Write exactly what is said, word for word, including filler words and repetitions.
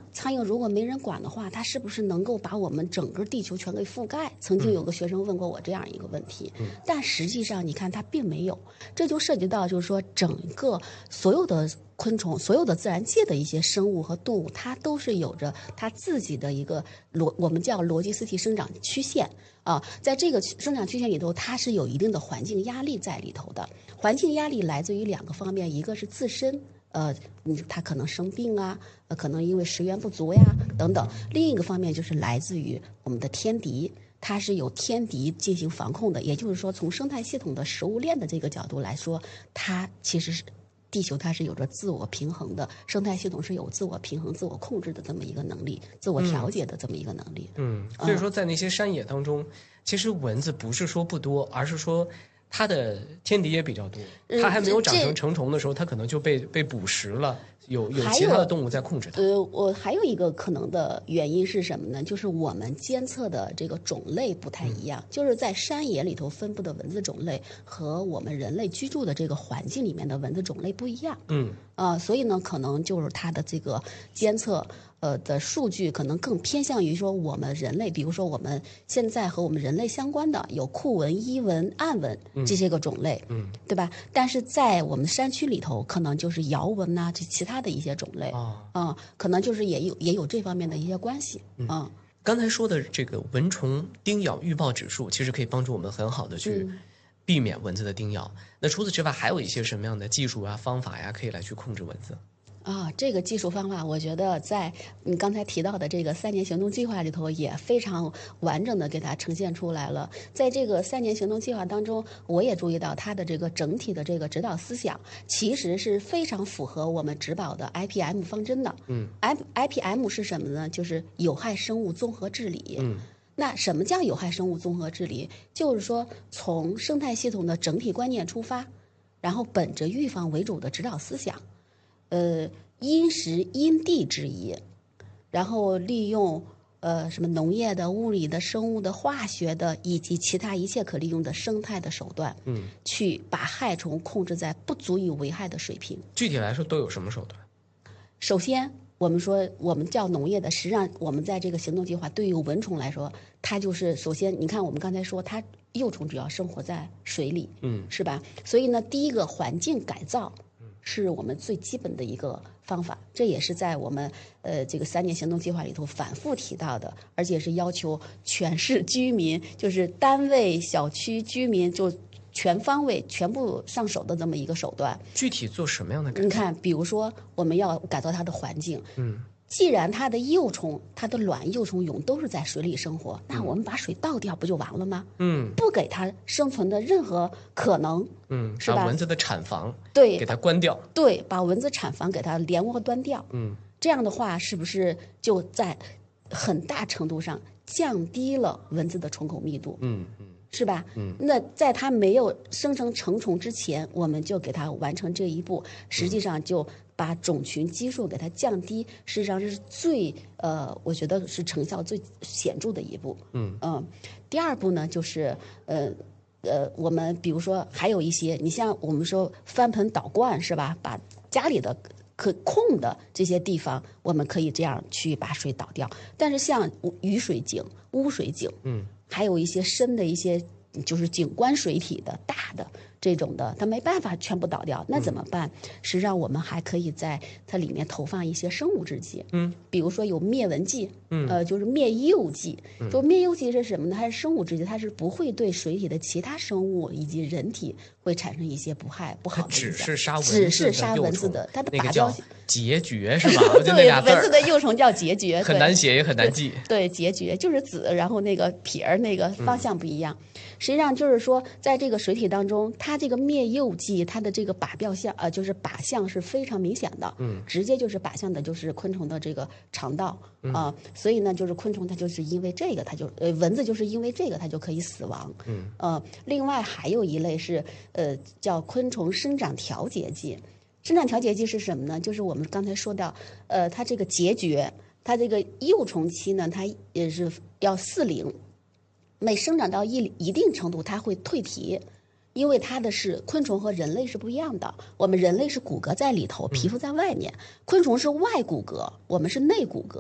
苍蝇如果没人管的话，它是不是能够把我们整个地球全给覆盖？曾经有个学生问过我这样一个问题，嗯、但实际上你看它并没有，这就涉及到就是说整个所有的昆虫、所有的自然界的一些生物和动物，它都是有着它自己的一个逻，我们叫逻辑斯体生长曲线啊，在这个生长曲线里头，它是有一定的环境压力在里头的。环境压力来自于两个方面，一个是自身。呃，你他可能生病啊，呃，可能因为食源不足呀，等等。另一个方面就是来自于我们的天敌，它是有天敌进行防控的。也就是说，从生态系统的食物链的这个角度来说，它其实是地球它是有着自我平衡的，生态系统是有自我平衡、自我控制的这么一个能力，自我调节的这么一个能力。 嗯，所以说在那些山野当中，嗯、其实蚊子不是说不多，而是说。它的天敌也比较多，它还没有长成成虫的时候，它可能就被被捕食了。有有其他的动物在控制它。 呃，我还有一个可能的原因是什么呢？就是我们监测的这个种类不太一样，嗯、就是在山野里头分布的蚊子种类和我们人类居住的这个环境里面的蚊子种类不一样。 嗯， 啊、呃，所以呢，可能就是它的这个监测。呃的数据可能更偏向于说我们人类，比如说我们现在和我们人类相关的有库蚊、伊蚊、暗蚊这些个种类， 嗯， 对吧？但是在我们山区里头，可能就是摇蚊呐、啊，这其他的一些种类啊、哦嗯，可能就是也有也有这方面的一些关系啊。嗯、 刚才说的这个蚊虫叮咬预报指数，其实可以帮助我们很好的去避免蚊子的叮咬。嗯、那除此之外，还有一些什么样的技术啊、方法呀，可以来去控制蚊子？ 啊，这个技术方法，我觉得在你刚才提到的这个三年行动计划里头也非常完整的给它呈现出来了。在这个三年行动计划当中，我也注意到它的这个整体的这个指导思想，其实是非常符合我们植保的 I P M 方针的。 嗯 ，I P M 是什么呢？就是有害生物综合治理。 嗯。 那什么叫有害生物综合治理？就是说从生态系统的整体观念出发，然后本着预防为主的指导思想。呃，因时因地制宜，然后利用呃什么农业的、物理的、生物的、化学的以及其他一切可利用的生态的手段， 嗯， 去把害虫控制在不足以危害的水平。 具体来说都有什么手段？ 首先，我们说我们叫农业的，实际上我们在这个行动计划对于蚊虫来说，它就是首先，你看我们刚才说它幼虫主要生活在水里， 嗯， 是吧？所以呢，第一个环境改造。是我们最基本的一个方法，这也是在我们呃这个三年行动计划里头反复提到的，而且是要求全市居民，就是单位、小区居民就全方位、全部上手的这么一个手段。 具体做什么样的改造？ 你看，比如说我们要改造它的环境， 嗯。 既然它的幼虫、它的卵、幼虫、蛹都是在水里生活，那我们把水倒掉不就完了吗？ 嗯， 不给它生存的任何可能， 嗯， 是吧？ 把蚊子的产房对给它关掉， 对，把蚊子产房给它连窝端掉， 嗯， 这样的话是不是就在很大程度上降低了蚊子的虫口密度？ 嗯嗯， 是吧？ 嗯， 那在它没有生成成虫之前，我们就给它完成这一步，实际上就把种群基数给它降低，实际上是最呃，我觉得是成效最显著的一步。 嗯嗯、呃，第二步呢，就是呃呃，我们比如说还有一些，你像我们说翻盆倒罐是吧？把家里的可控的这些地方，我们可以这样去把水倒掉。但是像雨水井、污水井， 嗯， 还有一些深的一些就是景观水体的大的这种的，它没办法全部倒掉，那怎么办？嗯、实际上我们还可以在它里面投放一些生物制剂， 嗯， 比如说有灭蚊剂， 嗯， 呃，就是灭幼剂。嗯、就灭幼剂是什么呢？它是生物制剂，它是不会对水体的其他生物以及人体会产生一些不害不好的影响。 只是杀蚊子， 只是杀蚊子的，它的靶标孑绝是吧？ 对，蚊子的幼虫叫孑绝， 很难写也很难记。 对，孑绝就是子，然后那个撇儿那个方向不一样。嗯、实际上就是说，在这个水体当中，它这个灭幼剂，它的这个靶标向呃，就是靶向是非常明显的， 嗯， 直接就是靶向的就是昆虫的这个肠道啊、嗯呃，所以呢，就是昆虫它就是因为这个，它就呃蚊子就是因为这个它就可以死亡， 嗯， 呃，另外还有一类是呃叫昆虫生长调节剂。生长调节剂是什么呢？就是我们刚才说到，呃，它这个孑绝，它这个幼虫期呢，它也是要四龄，每生长到一一定程度，它会蜕皮，因为它的是昆虫和人类是不一样的。我们人类是骨骼在里头，皮肤在外面，昆虫是外骨骼，我们是内骨骼。